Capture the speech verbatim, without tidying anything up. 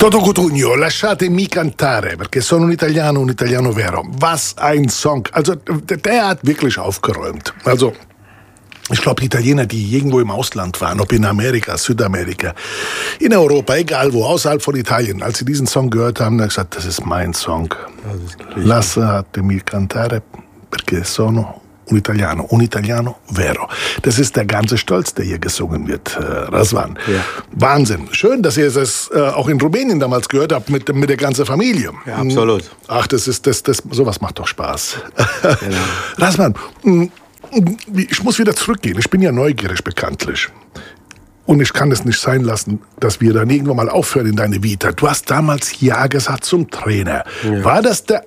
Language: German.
Toto Cutugno, lasciatemi cantare, perché sono un Italiano, un Italiano vero. Was ein Song. Also, der hat wirklich aufgeräumt. Also, ich glaube, die Italiener, die irgendwo im Ausland waren, ob in Amerika, Südamerika, in Europa, egal wo, außerhalb von Italien, als sie diesen Song gehört haben, haben gesagt, das ist mein Song. Lasciatemi cantare, perché sono un Italiano, un Italiano vero. Das ist der ganze Stolz, der hier gesungen wird, äh, Razvan. Ja. Wahnsinn. Schön, dass ihr das äh, auch in Rumänien damals gehört habt, mit, mit der ganzen Familie. Ja, absolut. Ach, das ist, das, das, sowas macht doch Spaß. Genau. Razvan, ich muss wieder zurückgehen. Ich bin ja neugierig bekanntlich. Und ich kann es nicht sein lassen, dass wir dann irgendwann mal aufhören in deine Vita. Du hast damals Ja gesagt zum Trainer. Ja. War das der